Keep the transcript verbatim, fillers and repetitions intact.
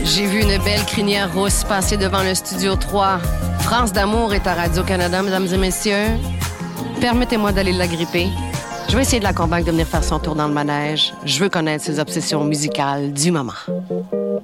J'ai vu une belle crinière rousse passer devant le Studio trois. France d'amour est à Radio-Canada, mesdames et messieurs. Permettez-moi d'aller la gripper. Je vais essayer de la convaincre de venir faire son tour dans le manège. Je veux connaître ses obsessions musicales du moment.